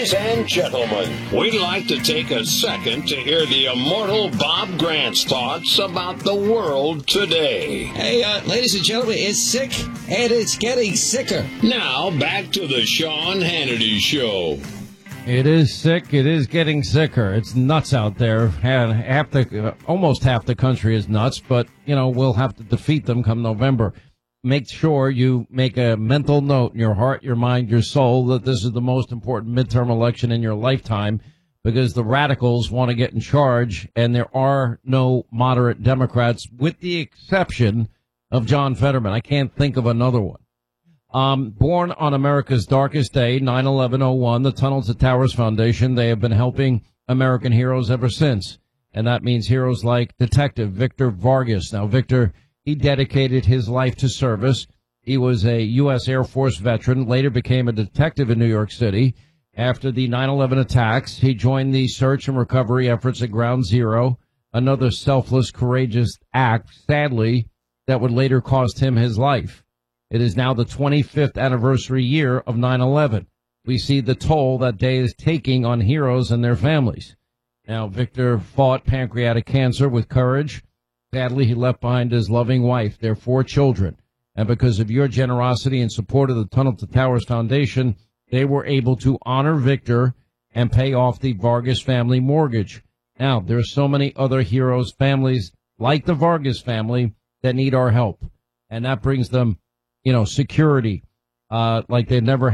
Ladies and gentlemen, we'd like to take a second to hear the immortal Bob Grant's thoughts about the world today. Hey, ladies and gentlemen, it's sick, and it's getting sicker. Now, back to the Sean Hannity Show. It is sick. It is getting sicker. It's nuts out there. And almost half the country is nuts, but, we'll have to defeat them come November. Make sure you make a mental note in your heart, your mind, your soul that this is the most important midterm election in your lifetime because the radicals want to get in charge, and there are no moderate Democrats, with the exception of John Fetterman. I can't think of another one. Born on America's darkest day, 9/11/01, the Tunnel to Towers Foundation, they have been helping American heroes ever since. And that means heroes like Detective Victor Vargas. Now, Victor, he dedicated his life to service. He was a U.S. Air Force veteran, later became a detective in New York City. After the 9/11 attacks, he joined the search and recovery efforts at Ground Zero, another selfless, courageous act, sadly, that would later cost him his life. It is now the 25th anniversary year of 9/11. We see the toll that day is taking on heroes and their families. Now, Victor fought pancreatic cancer with courage. Sadly, he left behind his loving wife, their 4 children. And because of your generosity and support of the Tunnel to Towers Foundation, they were able to honor Victor and pay off the Vargas family mortgage. Now, there are so many other heroes, families like the Vargas family that need our help. And that brings them security, like they never